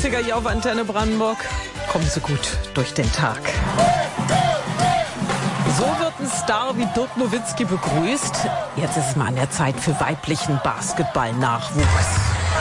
Klassiker hier auf Antenne Brandenburg. Kommen Sie gut durch den Tag. So wird ein Star wie Dirk Nowitzki begrüßt. Jetzt ist es mal an der Zeit für weiblichen Basketball-Nachwuchs.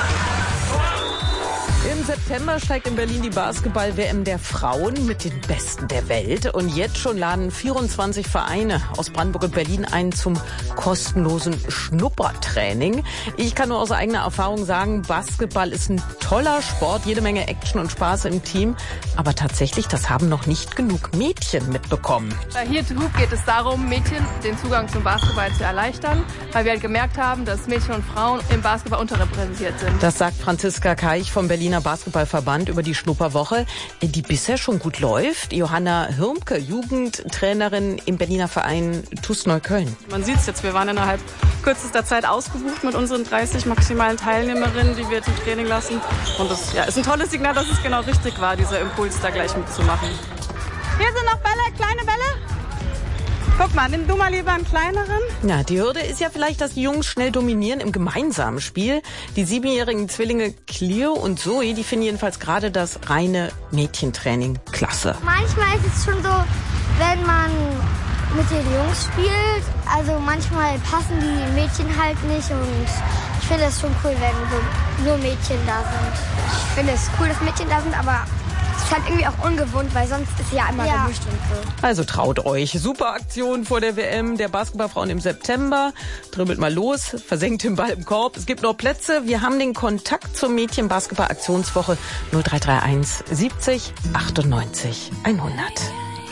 Im September steigt in Berlin die Basketball-WM der Frauen mit den Besten der Welt. Und jetzt schon laden 24 Vereine aus Brandenburg und Berlin ein zum kostenlosen Schnuppertraining. Ich kann nur aus eigener Erfahrung sagen, Basketball ist ein toller Sport, jede Menge Action und Spaß im Team. Aber tatsächlich, das haben noch nicht genug Mädchen mitbekommen. Bei Here to Hoop geht es darum, Mädchen den Zugang zum Basketball zu erleichtern, weil wir halt gemerkt haben, dass Mädchen und Frauen im Basketball unterrepräsentiert sind. Das sagt Franziska Keich vom Berliner Basketballverband über die Schnupperwoche, die bisher schon gut läuft. Johanna Hirmke, Jugendtrainerin im Berliner Verein TuS Neukölln. Man sieht es jetzt, wir waren innerhalb kürzester Zeit ausgebucht mit unseren 30 maximalen Teilnehmerinnen, die wir zum Training lassen. Und das ist ein tolles Signal, dass es genau richtig war, dieser Impuls da gleich mitzumachen. Hier sind noch Bälle, kleine Bälle. Guck mal, nimm du mal lieber einen kleineren. Ja, die Hürde ist ja vielleicht, dass die Jungs schnell dominieren im gemeinsamen Spiel. Die 7-jährigen Zwillinge Cleo und Zoe, die finden jedenfalls gerade das reine Mädchentraining klasse. Manchmal ist es schon so, wenn man mit den Jungs spielt, also manchmal passen die Mädchen halt nicht und ich finde es schon cool, wenn so nur Mädchen da sind. Ich finde es cool, dass Mädchen da sind, aber es ist halt irgendwie auch ungewohnt, weil sonst ist ja immer gemischt und so. Also traut euch. Super Aktion vor der WM der Basketballfrauen im September. Dribbelt mal los, versenkt den Ball im Korb. Es gibt noch Plätze. Wir haben den Kontakt zur Mädchen-Basketball-Aktionswoche 0331 70 98 100.